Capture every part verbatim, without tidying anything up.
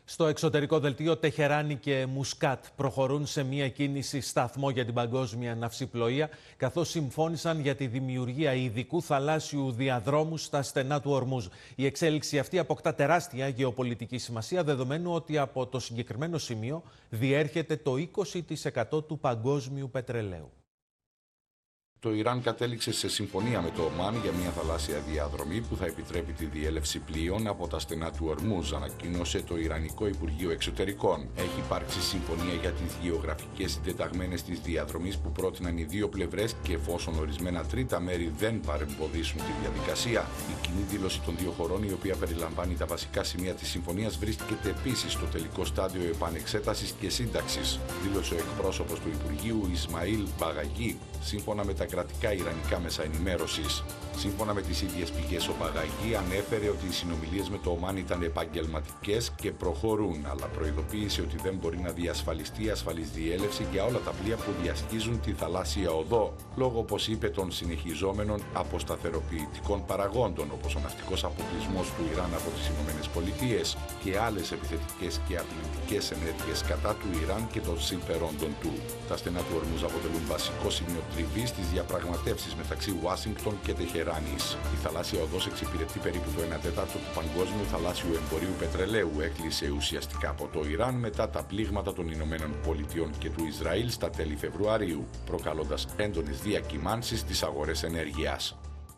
Στο εξωτερικό δελτίο, Τεχεράνη και Μουσκάτ προχωρούν σε μια κίνηση σταθμό για την παγκόσμια ναυσιπλοεία, καθώς συμφώνησαν για τη δημιουργία ειδικού θαλάσσιου διαδρόμου στα στενά του Ορμούζ. Η εξέλιξη αυτή αποκτά τεράστια γεωπολιτική σημασία, δεδομένου ότι από το συγκεκριμένο σημείο διέρχεται το είκοσι τοις εκατό του παγκόσμιου πετρελαίου. Το Ιράν κατέληξε σε συμφωνία με το Ομάν για μια θαλάσσια διαδρομή που θα επιτρέπει τη διέλευση πλοίων από τα στενά του Ορμούζ, ανακοίνωσε το Ιρανικό Υπουργείο Εξωτερικών. Έχει υπάρξει συμφωνία για τις γεωγραφικές συντεταγμένες της διαδρομής που πρότειναν οι δύο πλευρές και εφόσον ορισμένα τρίτα μέρη δεν παρεμποδίσουν τη διαδικασία. Η κοινή δήλωση των δύο χωρών, η οποία περιλαμβάνει τα βασικά σημεία της συμφωνίας, βρίσκεται επίσης στο τελικό στάδιο επανεξέτασης και σύνταξης, δήλωσε ο εκπρόσωπος του Υπουργείου Ισμαήλ Μπαγαγί, σύμφωνα με τα κρατικά ιρανικά μέσα ενημέρωσης. Σύμφωνα με τις ίδιες πηγές, ο Μπαγαγί ανέφερε ότι οι συνομιλίες με το Ομάν ήταν επαγγελματικές και προχωρούν, αλλά προειδοποίησε ότι δεν μπορεί να διασφαλιστεί ασφαλής διέλευση για όλα τα πλοία που διασχίζουν τη θαλάσσια οδό, λόγω, όπως είπε, των συνεχιζόμενων αποσταθεροποιητικών παραγόντων, όπως ο ναυτικός αποκλεισμός του Ιράν από τις ΗΠΑ και άλλες επιθετικές και αρνητικές ενέργειες κατά του Ιράν και των συμφερόντων του. Τα στενά του Ορμούζ αποτελούν βασικό σημείο τριβής στις διαπραγματεύσεις μεταξύ Ουάσιγκτον και Τεχεράνης. Η θαλάσσια οδός εξυπηρετεί περίπου το ένα τέταρτο του παγκόσμιου θαλάσσιου εμπορίου πετρελαίου. Έκλεισε ουσιαστικά από το Ιράν μετά τα πλήγματα των Ηνωμένων Πολιτειών και του Ισραήλ στα τέλη Φεβρουαρίου, προκαλώντας έντονες διακυμάνσεις στις αγορές ενέργειας.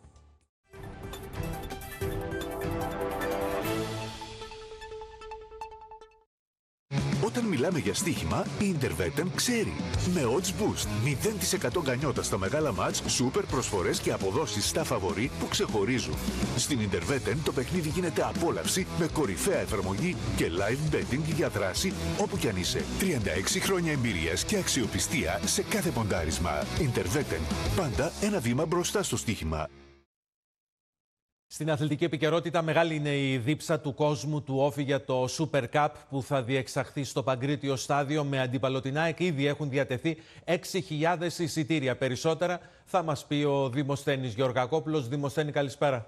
Όταν μιλάμε για στοίχημα, η Intervetten ξέρει. Με odds boost, μηδέν τοις εκατό γκανιότα στα μεγάλα μάτς, σούπερ προσφορές και αποδόσεις στα φαβορί που ξεχωρίζουν. Στην Intervetten το παιχνίδι γίνεται απόλαυση με κορυφαία εφαρμογή και live betting για δράση όπου κι αν είσαι. τριάντα έξι χρόνια εμπειρίας και αξιοπιστία σε κάθε ποντάρισμα. Intervetten. Πάντα ένα βήμα μπροστά στο στοίχημα. Στην αθλητική επικαιρότητα, μεγάλη είναι η δίψα του κόσμου του Όφη για το Super Cup που θα διεξαχθεί στο Παγκρίτιο Στάδιο με αντίπαλο την ΑΕΚ. Ήδη έχουν διατεθεί έξι χιλιάδες εισιτήρια. Περισσότερα θα μας πει ο Δημοσθένης Γεωργακόπουλος. Δημοσθένη, καλησπέρα.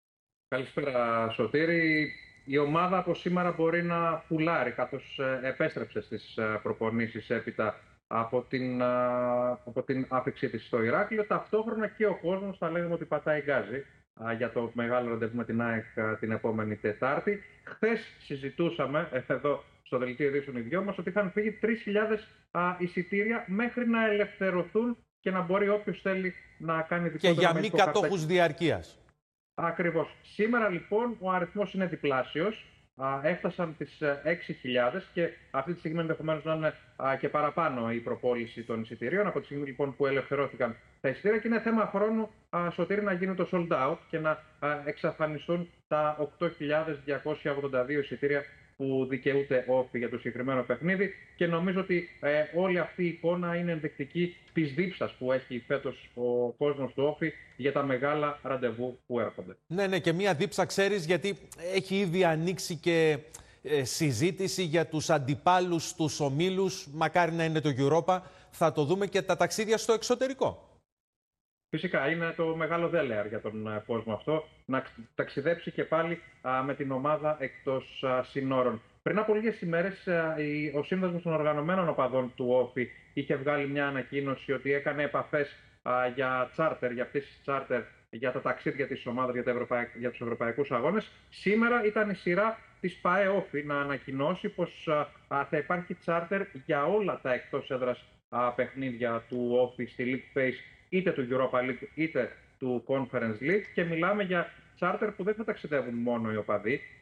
Καλησπέρα, Σωτήρη. Η ομάδα από σήμερα μπορεί να πουλάρει, καθώς επέστρεψε στις προπονήσεις έπειτα από την, από την άφηξή της στο Ηράκλειο. Ταυτόχρονα και ο κόσμος θα λέγαμε ότι πατάει γκάζι για το μεγάλο ραντεβού με την ΑΕΚ την επόμενη Τετάρτη. Χθες συζητούσαμε εδώ στο δελτίο ειδήσεων οι δυο μας ότι είχαν φύγει τρεις χιλιάδες εισιτήρια μέχρι να ελευθερωθούν και να μπορεί όποιος θέλει να κάνει δικό του. Και για μη κατόχους διαρκείας. Ακριβώς. Σήμερα λοιπόν ο αριθμός είναι διπλάσιος. Έφτασαν τις έξι χιλιάδες και αυτή τη στιγμή ενδεχομένως να είναι και παραπάνω η προπόληση των εισιτηρίων από τη στιγμή λοιπόν που ελευθερώθηκαν τα εισιτήρια, και είναι θέμα χρόνου, Σωτήρη, να γίνει το sold out και να εξαφανιστούν τα οκτώ χιλιάδες διακόσια ογδόντα δύο εισιτήρια που δικαιούται Όφη για το συγκεκριμένο παιχνίδι, και νομίζω ότι ε, όλη αυτή η εικόνα είναι ενδεικτική της δίψας που έχει φέτος ο κόσμος του Όφη για τα μεγάλα ραντεβού που έρχονται. Ναι, ναι, και μία δίψα, ξέρεις, γιατί έχει ήδη ανοίξει και ε, συζήτηση για τους αντιπάλους, τους ομίλους, μακάρι να είναι το Europa, θα το δούμε και τα ταξίδια στο εξωτερικό. Φυσικά, είναι το μεγάλο δέλεαρ για τον κόσμο αυτό, να ταξιδέψει και πάλι α, με την ομάδα εκτός α, συνόρων. Πριν από λίγες ημέρες, α, η, ο Σύνδεσμος των Οργανωμένων Οπαδών του Όφη είχε βγάλει μια ανακοίνωση ότι έκανε επαφές α, για τσάρτερ, για πτήσεις τσάρτερ, για τα ταξίδια της ομάδας για, τα ευρωπαϊκ, για τους ευρωπαϊκούς αγώνες. Σήμερα ήταν η σειρά της ΠΑΕ Όφη να ανακοινώσει πως α, α, θα υπάρχει τσάρτερ για όλα τα εκτός έδρας α, παιχνίδια του Όφη στη League Phase, είτε του Europa League είτε του Conference League, και μιλάμε για τσάρτερ που δεν θα ταξιδεύουν μόνο οι οπαδοί,